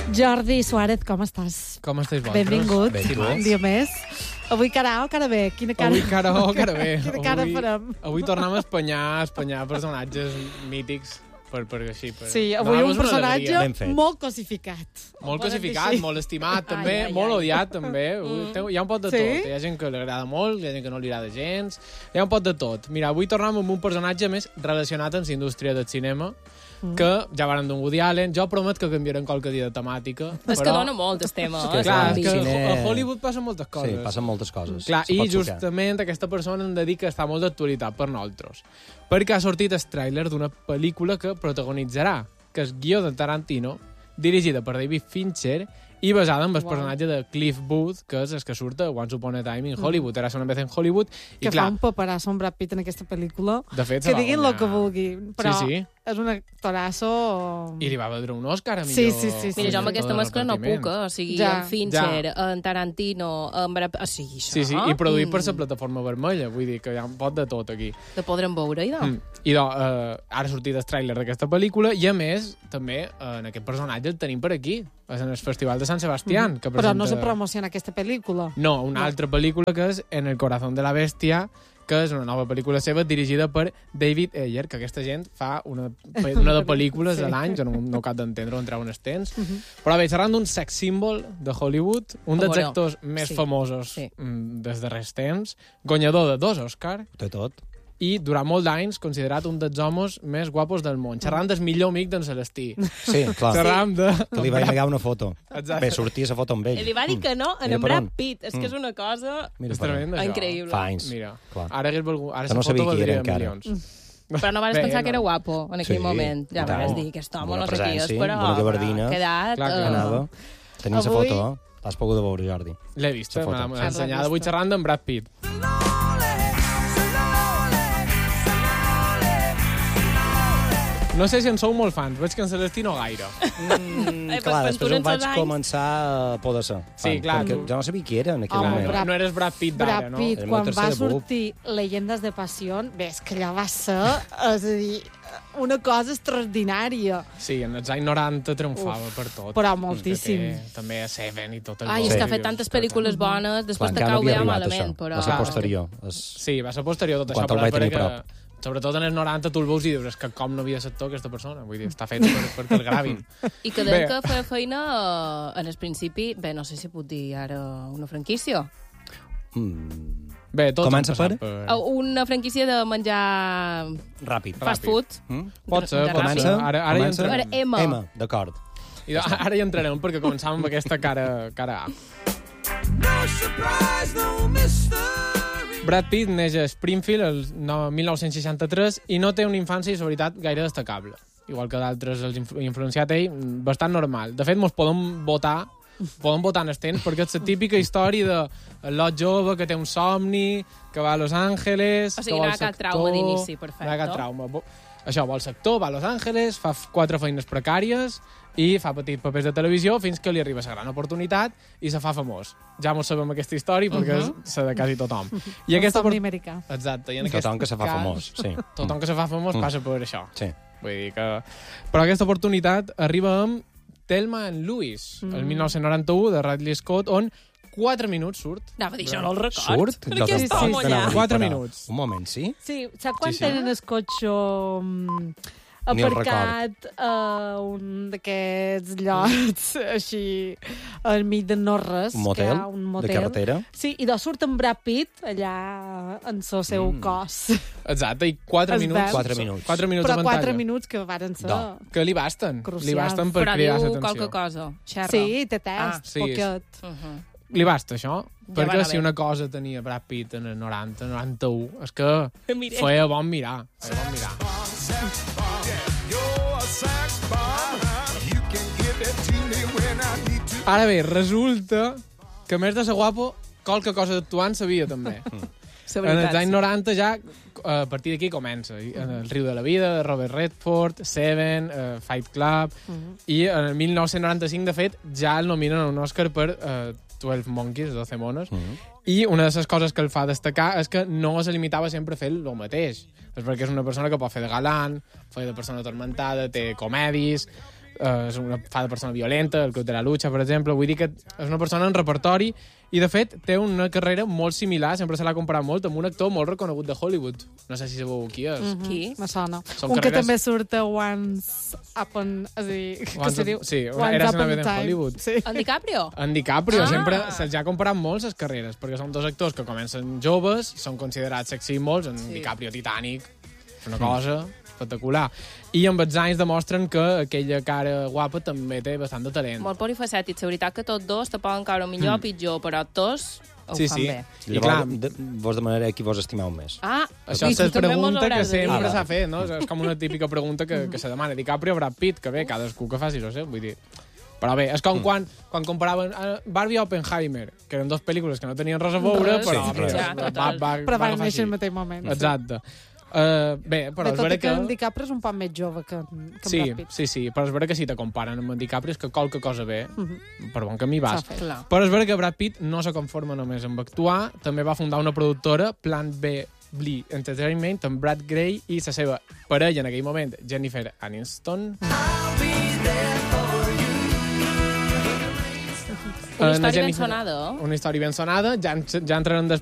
Jordi Suárez, com estàs? Com estàs vosaltres? Benvingut. Un dia més. Avui cara A o cara B? Quina cara? Avui cara A o cara B. Quina cara farem? Avui tornem a espanyar personatges mítics per així. Sí, avui un personatge molt cosificat. Molt cosificat, molt estimat també, molt odiat també. Hi ha un pot de tot. Hi ha gent que li agrada molt, hi ha gent que no li agrada gens. Hi ha un pot de tot. Mira, avui tornem amb un personatge més relacionat amb la indústria del cinema, que ja varen d'un Woody Allen. Jo promet que canviarem qualque dia de temàtica. És que dona molt el tema. Clar, és que a Hollywood passen moltes coses. Sí, passen moltes coses. Clar, i justament aquesta persona hem de dir que està molt d'actualitat per nosaltres. Perquè ha sortit el tràiler d'una pel·lícula que protagonitzarà, que és guió de Tarantino, dirigida per David Fincher i basada en el personatge de Cliff Booth, que és el que surt a Once Upon a Time in Hollywood. Era una vez en Hollywood. Que fa un paperàs amb Brad Pitt en aquesta pel·lícula. De fet, que diguin el que vulguin, però és un actorasso... I li va valdre un Òscar a millor... Sí. Mira, jo amb aquesta mescla no puc, o sigui, en Fincher, en Tarantino, en Brad... O sigui, això... Sí, i produït per la plataforma vermella, vull dir que hi ha un pot de tot aquí. Te podrem veure, idò. Ara ha sortit el tràiler d'aquesta pel·lícula i, a més, també en aquest personatge el tenim per aquí, en el Festival de Sant Sebastián. Que però no se promociona aquesta pel·lícula. No, una altra pel·lícula que és En el corazón de la bestia, que és una nova pel·lícula seva dirigida per David Ayer, que aquesta gent fa una de pel·lícules a l'any, jo no cap d'entendre on treuen els temps. Però bé, xerrant d'un sex symbol de Hollywood, un dels actors més famosos des darrers temps, guanyador de 2 Òscars, de tot, i durant molt d'anys considerat un dels homes més guapos del món. Xerrant del millor amic d'en Celestí. Sí, clar. Xerrant de... Que li va negar una foto. Exacte. Bé, sortia la foto amb ell. Li va dir que no en Brad Pitt. És que és una cosa increïble. Fa anys. Mira, clar. Ara no sabia qui era encara. Però no vas pensar que era guapo en aquell moment. Ja vas dir que aquest home no sé qui és, però ha quedat... Anava. Tenia la foto, l'has pogut veure, Jordi. L'he vist, m'ha ensenyat avui xerrant d'en Brad Pitt. No sé si en sou molt fans, veig que en Celestí no gaire. Clar, després em vaig començar a poder ser. Sí, clar. Jo no sabia qui era en aquell moment. No eres Brad Pitt d'ara, no? Brad Pitt, quan va sortir Leyendas de Pasión, ves que allò va ser, és a dir, una cosa extraordinària. Sí, en els anys 90 triomfava per tot. Però moltíssim. També a Seven i tot el... Ai, és que ha fet tantes pel·lícules bones, després te cau bé malament, però... Va ser posterior. Sí, va ser posterior tot això, però perquè... Sobretot en els 90 tu el veus i dius que com no havia sector aquesta persona. Vull dir, està fet perquè el gravin. I que deia que feia feina en el principi, bé, no sé si puc dir ara una franquícia. Bé, tot comença per? Una franquícia de menjar... Ràpid. Fast food. Pot ser. Comença? M. M, d'acord. Ara hi entrarem perquè començàvem amb aquesta cara A. No surprise, no mystery. Brad Pitt neix a Springfield el 1963 i no té una infància, la veritat, gaire destacable. Igual que d'altres els influenciat ell, bastant normal. De fet, mos podem votar en el temps, perquè és la típica història de l'ot jove que té un somni, que va a Los Angeles... O sigui, no hi ha cap trauma d'inici, perfecte. No hi ha cap trauma. Això, vol sector, va a Los Angeles, fa 4 feines precàries i fa petits papers de televisió fins que li arriba la gran oportunitat i se fa famós. Ja mos sabem aquesta història perquè és de quasi tothom. I aquesta somni americà. Exacte. Tothom que se fa famós, sí. Tothom que se fa famós passa per això. Sí. Vull dir que... Però aquesta oportunitat arriba amb Thelma and Louise, el 1991, de Ridley Scott, on 4 minuts surt. Anava a dir, jo no el record. Surt? Perquè estàvem allà. 4 minuts. Un moment, sí? Sí, saps quan tenen el cotxe aparcat a un d'aquests llocs així al mig de no-res? Un motel? De carretera? Sí, i de surt en Brad Pitt allà en el seu cos. Exacte, i 4 minuts. 4 minuts. 4 minuts però de pantalla. 4 minuts que varen ser... Que li basten. Crucials. Li basten per cridar l'atenció. Però diu qualque cosa. Xerra. Sí, té test, poquet. Li basta, això? Perquè si una cosa tenia Brad Pitt en el 90, 91, és que feia bon mirar. Feia bon mirar. Ara bé, resulta que a més de ser guapo, qualque cosa d'actuant sabia també. En els anys 90 ja, a partir d'aquí comença. El riu de la vida, de Robert Redford, Seven, Fight Club, i en el 1995, de fet, ja el nominen a un Òscar per 12 Monkeys, 12 monos, i una de les coses que el fa destacar és que no se limitava sempre a fer el mateix. És perquè és una persona que pot fer de galant, fer de persona atormentada, té comèdis, fa de persona violenta, el Club de la Lucha, per exemple. Vull dir que és una persona en repertori i, de fet, té una carrera molt similar, sempre se l'ha comparat molt, amb un actor molt reconegut de Hollywood. No sé si sabeu qui és. Qui? Me sona. Que també surt a Once Upon... És a dir, que se diu... Sí, era una vegada en Hollywood. Sí. En DiCaprio? En DiCaprio. Sempre se'ls ha comparat molt les carreres, perquè són dos actors que comencen joves, són considerats sexy molts, en DiCaprio Titanic, una cosa espectacular. I amb els anys demostren que aquella cara guapa també té bastant de talent. Molt polifacètic. La veritat que tots dos te poden caure millor o pitjor, però tots ho fan bé. I clar, vos demanaré qui vos estimeu més. Això és la pregunta que sempre s'ha fet, no? És com una típica pregunta que se demana. DiCaprio o Brad Pitt, que bé, cadascú que faci, no sé, vull dir... Però bé, és com quan comparaven Barbie i Oppenheimer, que eren dues pel·lícules que no tenien res a veure, però van néixer al mateix moment. Exacte. Bé, però és vera que... en DiCaprio és un poc més jove que en Brad Pitt. Sí, però és vera que si te comparen amb en DiCaprio és que qualque cosa bé, per bon camí vas. Però és vera que Brad Pitt no se conforma només amb actuar, també va fundar una productora, Plan B Blee Entertainment, amb Brad Gray i la seva parella en aquell moment, Jennifer Aniston. Una història ben sonada. Una història ben sonada. Ja entren en el